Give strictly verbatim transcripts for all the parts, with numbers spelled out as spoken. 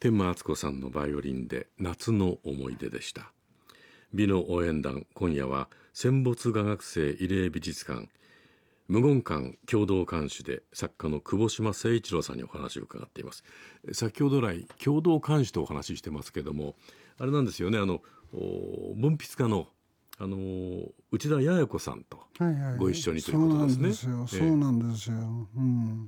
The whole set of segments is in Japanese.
天満敦子さんのバイオリンで夏の思い出でした。美の応援団、今夜は戦没画学生慰霊美術館無言館共同館主で作家の久保島誠一郎さんにお話を伺っています。先ほど来共同館主とお話ししてますけども、あれなんですよね、あの文筆家のあの内田八重子さんとご一緒にということですね。 そうなんですよ、うん、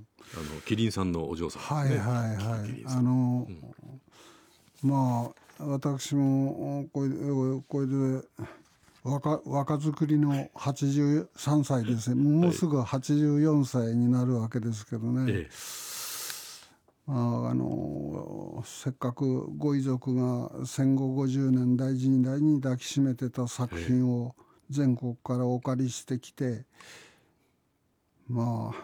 あのキリンさんのお嬢さんですね。 はいはいはい、あの、うん、まあ私もこれこれで若, 若作りのはちじゅうさんさいですね。もうすぐはちじゅうよんさいになるわけですけどね、ええ、まあ、あのせっかくご遺族が戦後ごじゅうねん大事に大事に抱きしめてた作品を全国からお借りしてきて、まあ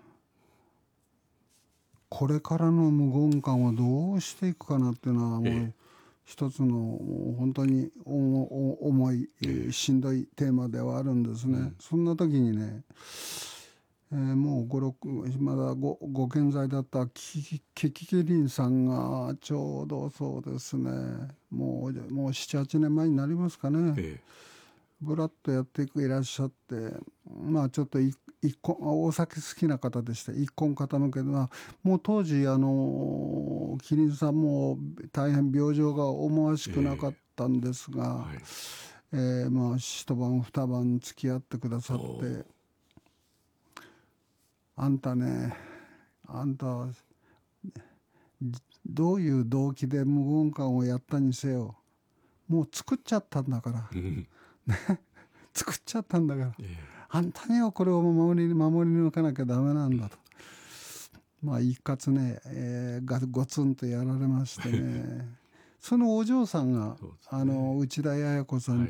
これからの無言館をどうしていくかなっていうのはもう、ええ、一つの本当に重い、しんどいテーマではあるんですね、うん、そんな時にね、えー、もうご、ろくまだ ご, ご健在だったキキキリンさんがちょうどそうですね、もうもうなな、はちねんまえになりますかね、ええ、ブラッとやっていくいらっしゃって、まあちょっと一本お酒好きな方でして一本傾けど、まあ、もう当時あのキリンさんも大変病状が思わしくなかったんですが、えーはいえー、まあ一晩二晩付き合ってくださって、あんたねあんたどういう動機で無言館をやったにせよもう作っちゃったんだからね作っちゃったんだから、えー、あんたにはこれを守り守り抜かなきゃダメなんだと、まあ一括ね、えー、ガゴツンとやられましてねそのお嬢さんが、ね、あの内田八重子さん